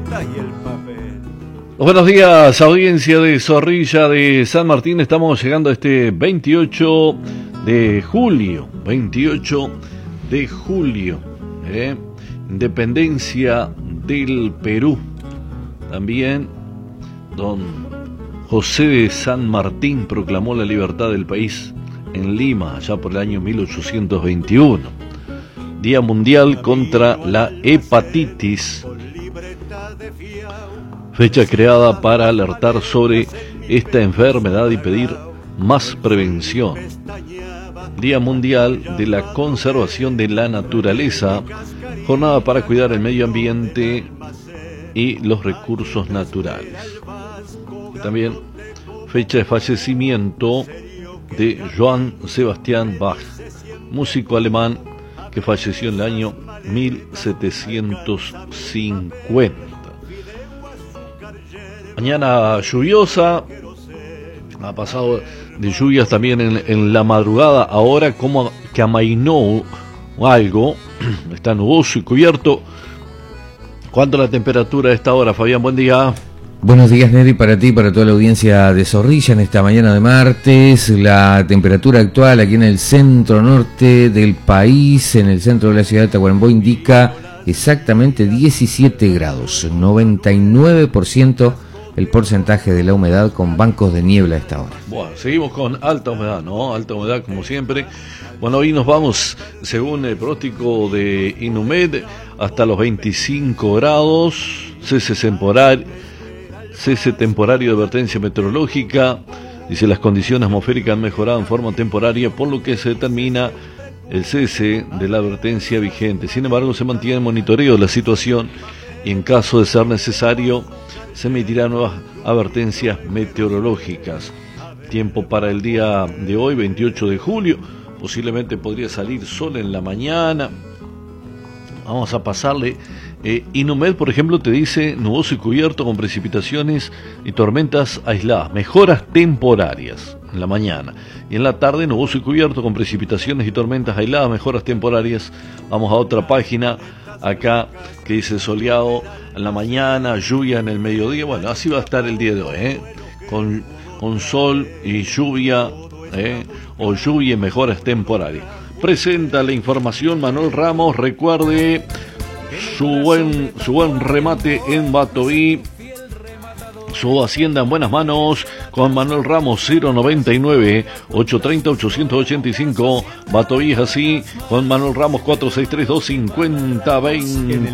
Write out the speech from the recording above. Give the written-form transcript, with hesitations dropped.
libreta y el papel. Buenos días, audiencia de Zorrilla de San Martín. Estamos llegando a este 28 de julio. 28 de julio. Independencia del Perú. También don José de San Martín proclamó la libertad del país en Lima, allá por el año 1821. Día Mundial contra la Hepatitis. Fecha creada para alertar sobre esta enfermedad y pedir más prevención. Día Mundial de la Conservación de la Naturaleza. Jornada para cuidar el medio ambiente y los recursos naturales. También fecha de fallecimiento de Johann Sebastian Bach, músico alemán que falleció en el año 1750. Mañana lluviosa, ha pasado de lluvias también en la madrugada, ahora como que amainó algo, está nuboso y cubierto. ¿Cuánto la temperatura a esta hora, Fabián? Buen día. Buenos días, Neri, para ti y para toda la audiencia de Zorrilla en esta mañana de martes. La temperatura actual aquí en el centro norte del país, en el centro de la ciudad de Tacuarembó, indica exactamente 17 grados, 99% el porcentaje de la humedad, con bancos de niebla a esta hora. Bueno, seguimos con alta humedad, ¿no? Alta humedad como siempre. Bueno, hoy nos vamos, según el pronóstico de Inumed, hasta los 25 grados, cese temporario de advertencia meteorológica. Dice, las condiciones atmosféricas han mejorado en forma temporaria, por lo que se determina el cese de la advertencia vigente. Sin embargo, se mantiene el monitoreo de la situación y en caso de ser necesario se emitirán nuevas advertencias meteorológicas. Tiempo para el día de hoy, 28 de julio, posiblemente podría salir sol en la mañana. Vamos a pasarle. Inumed, por ejemplo, te dice nuboso y cubierto con precipitaciones y tormentas aisladas, mejoras temporarias en la mañana, y en la tarde nuboso y cubierto con precipitaciones y tormentas aisladas, mejoras temporarias. Vamos a otra página acá que dice soleado en la mañana, lluvia en el mediodía. Bueno, así va a estar el día de hoy, con sol y lluvia, o lluvia y mejoras temporarias. Presenta la información Manuel Ramos. Recuerde su buen remate en Batoí. Su hacienda en buenas manos con Manuel Ramos. 099 830 885. Batoí es así con Manuel Ramos. 463 250 20.